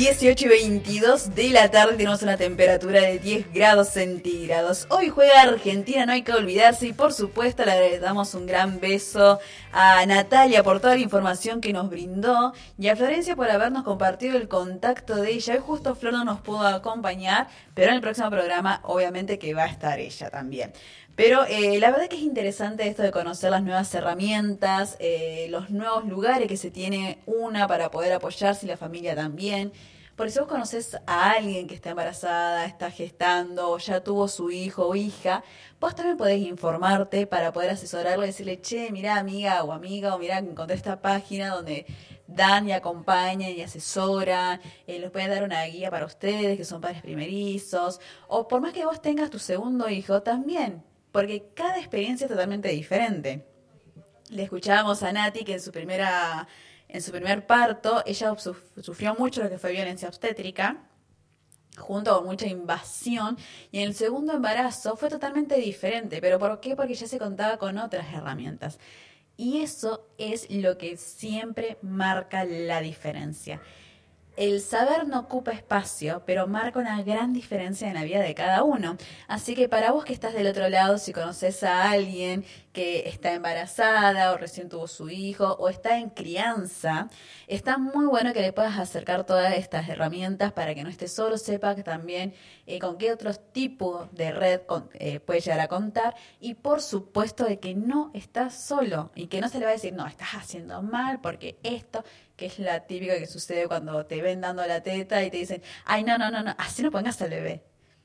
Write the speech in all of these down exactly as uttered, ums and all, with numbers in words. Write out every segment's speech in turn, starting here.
dieciocho y veintidós de la tarde, tenemos una temperatura de diez grados centígrados. Hoy juega Argentina, no hay que olvidarse, y por supuesto le damos un gran beso a Natalia por toda la información que nos brindó y a Florencia por habernos compartido el contacto de ella. Hoy justo Flor no nos pudo acompañar, pero en el próximo programa obviamente que va a estar ella también. Pero eh, la verdad que es interesante esto de conocer las nuevas herramientas, eh, los nuevos lugares que se tiene una para poder apoyarse y la familia también. Porque si vos conocés a alguien que está embarazada, está gestando o ya tuvo su hijo o hija, vos también podés informarte para poder asesorarlo y decirle, che, mirá amiga o amiga, o mirá, encontré esta página donde dan y acompañan y asesoran, eh, les pueden dar una guía para ustedes que son padres primerizos, o por más que vos tengas tu segundo hijo también. Porque cada experiencia es totalmente diferente. Le escuchábamos a Nati que en su primera, en su primer parto, ella sufrió mucho lo que fue violencia obstétrica, junto con mucha invasión, y en el segundo embarazo fue totalmente diferente. ¿Pero por qué? Porque ya se contaba con otras herramientas. Y eso es lo que siempre marca la diferencia. El saber no ocupa espacio, pero marca una gran diferencia en la vida de cada uno. Así que para vos que estás del otro lado, si conoces a alguien que está embarazada o recién tuvo su hijo o está en crianza, está muy bueno que le puedas acercar todas estas herramientas para que no esté solo, sepa que también eh, con qué otros tipos de red con, eh, puede llegar a contar, y por supuesto de que no estás solo y que no se le va a decir, no, estás haciendo mal porque esto, que es la típica que sucede cuando te ven dando la teta y te dicen, ay, no, no, no, no, así no pongas al bebé.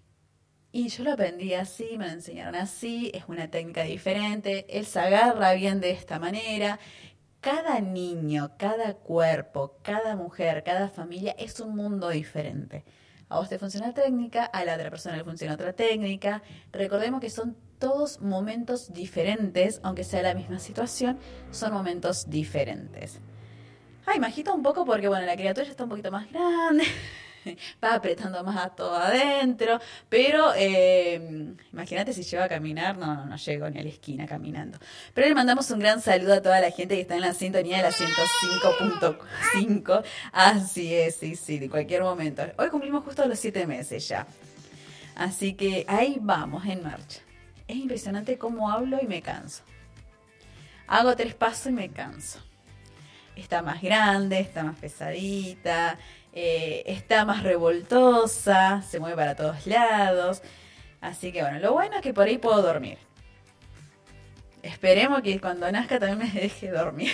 Y yo lo aprendí así, me lo enseñaron así, es una técnica diferente, él se agarra bien de esta manera. Cada niño, cada cuerpo, cada mujer, cada familia es un mundo diferente. A vos te funciona una técnica, a la otra persona le funciona otra técnica. Recordemos que son todos momentos diferentes, aunque sea la misma situación, son momentos diferentes. Ay, me agita un poco porque, bueno, la criatura ya está un poquito más grande, va apretando más a todo adentro, pero eh, imagínate si llego a caminar, no, no, no llego ni a la esquina caminando. Pero le mandamos un gran saludo a toda la gente que está en la sintonía de la ciento cinco punto cinco, así es, sí, sí, de cualquier momento. Hoy cumplimos justo los siete meses ya, así que ahí vamos, en marcha. Es impresionante cómo hablo y me canso. Hago tres pasos y me canso. Está más grande, está más pesadita, eh, está más revoltosa, se mueve para todos lados. Así que bueno, lo bueno es que por ahí puedo dormir. Esperemos que cuando nazca también me deje dormir.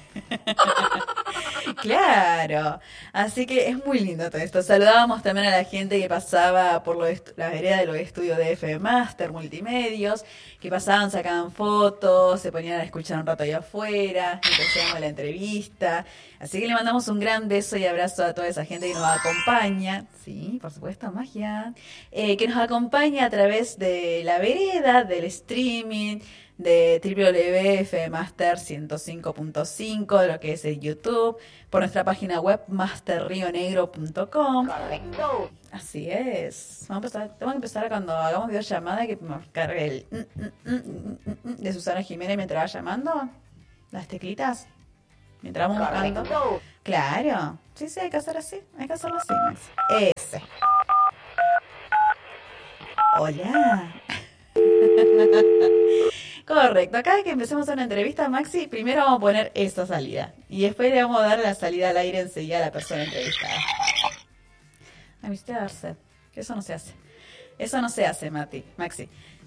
Claro, así que es muy lindo todo esto. Saludábamos también a la gente que pasaba por lo est- la vereda de los estudios de F M Master Multimedios, que pasaban, sacaban fotos, se ponían a escuchar un rato allá afuera, empezamos la entrevista. Así que le mandamos un gran beso y abrazo a toda esa gente que nos acompaña, sí, por supuesto, magia, eh, que nos acompaña a través de la vereda, del streaming, de doble u doble u doble u punto f master ciento cinco punto cinco, lo que es el YouTube, por nuestra página web master rio negro punto com. Correcto. Así es. Vamos a empezar, tengo que empezar cuando hagamos videollamada que me cargue el mm, mm, mm, mm, mm, de Susana Jiménez mientras va llamando. Las teclitas. Mientras vamos buscando. Claro. Sí, sí, hay que hacer así. Hay que hacerlo así, Max. Ese. Hola. Correcto, cada vez que empecemos una entrevista, Maxi, primero vamos a poner esa salida y después le vamos a dar la salida al aire enseguida a la persona entrevistada. Ay, me hiciste dar sed, que eso no se hace. Eso no se hace, Mati, Maxi.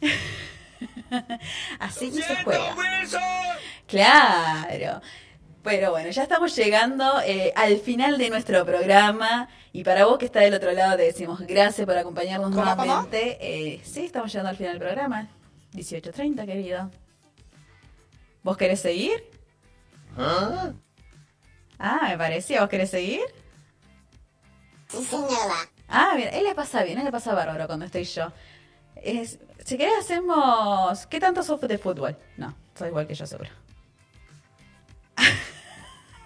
Así no se juega. Claro. Pero bueno, ya estamos llegando eh, al final de nuestro programa, y para vos que está del otro lado te decimos gracias por acompañarnos ¿Cómo, nuevamente. Eh, sí, estamos llegando al final del programa. dieciocho treinta, querido. ¿Vos querés seguir? ¿Ah? Ah, me parecía. ¿Vos querés seguir? Sí, señora. Ah, bien. Él le pasa bien, él le pasa bárbaro cuando estoy yo. Es, si querés hacemos... ¿Qué tanto sos de fútbol? No, sos igual que yo seguro.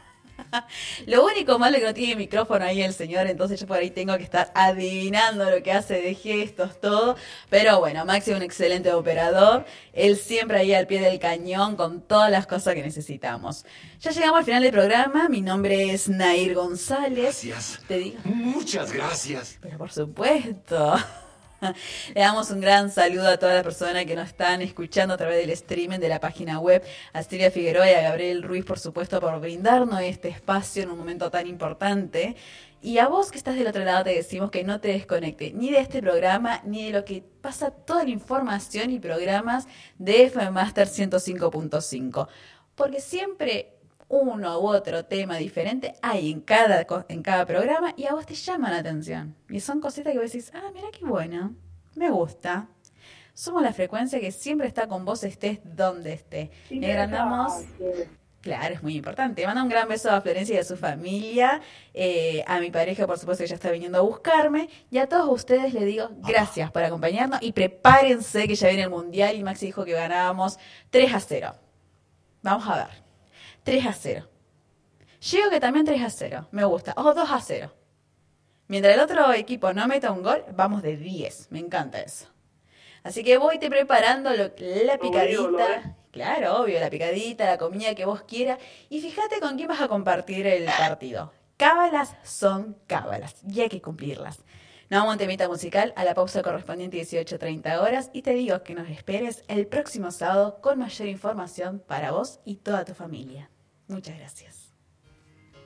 Lo único malo es que no tiene micrófono ahí el señor, entonces yo por ahí tengo que estar adivinando lo que hace de gestos, todo. Pero bueno, Maxi es un excelente operador. Él siempre ahí al pie del cañón con todas las cosas que necesitamos. Ya llegamos al final del programa. Mi nombre es Nair González. Gracias. Te digo. Muchas gracias. Pero por supuesto. Le damos un gran saludo a todas las personas que nos están escuchando a través del streaming de la página web, a Silvia Figueroa y a Gabriel Ruiz, por supuesto, por brindarnos este espacio en un momento tan importante. Y a vos que estás del otro lado te decimos que no te desconectes ni de este programa, ni de lo que pasa toda la información y programas de F M Master ciento cinco punto cinco. Porque siempre uno u otro tema diferente hay en cada, en cada programa y a vos te llama la atención. Y son cositas que vos decís, ah, mira qué bueno, me gusta. Somos la frecuencia que siempre está con vos, estés donde estés. Le agrandamos. Claro, es muy importante. Manda un gran beso a Florencia y a su familia, eh, a mi pareja, por supuesto, que ya está viniendo a buscarme, y a todos ustedes les digo gracias por acompañarnos y prepárense que ya viene el Mundial y Maxi dijo que ganábamos tres a cero. Vamos a ver. tres a cero. Yo digo que también tres a cero. Me gusta. O dos a cero. Mientras el otro equipo no meta un gol, vamos de diez. Me encanta eso. Así que voy te preparando lo, la picadita. Claro, obvio, la picadita, la comida que vos quieras. Y fíjate con quién vas a compartir el partido. Cábalas son cábalas. Y hay que cumplirlas. Nos vamos a un temita musical a la pausa correspondiente dieciocho treinta horas. Y te digo que nos esperes el próximo sábado con mayor información para vos y toda tu familia. Muchas gracias.